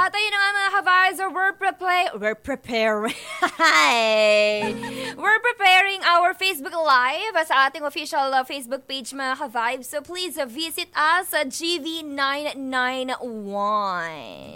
At ayun na nga mga ka-vibes, we're preparing we're preparing our Facebook Live sa ating official Facebook page mga ka-vibes. So please visit us sa GV991.